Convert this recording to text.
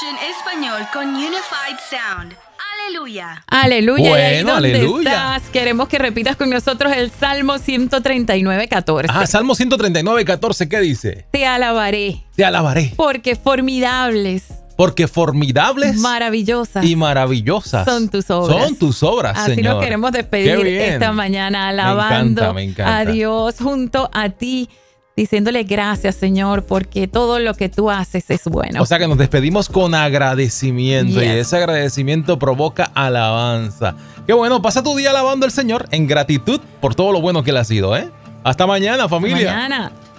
en español con Unified Sound. Aleluya. Aleluya. Bueno, y ahí donde aleluya. estás, queremos que repitas con nosotros el Salmo 139:14. Ah, Salmo 139:14, ¿qué dice? Te alabaré, Te alabaré, porque formidables, porque formidables maravillosas y maravillosas son tus obras. Son tus obras, Así Señor. nos queremos Qué despedir bien. esta mañana, alabando Me encanta. a Dios junto a ti, diciéndole gracias, Señor, porque todo lo que tú haces es bueno. O sea que nos despedimos con agradecimiento, Yes. y ese agradecimiento provoca alabanza. Qué bueno, pasa tu día alabando al Señor en gratitud por todo lo bueno que Él ha sido, ¿eh? Hasta mañana, familia. Mañana.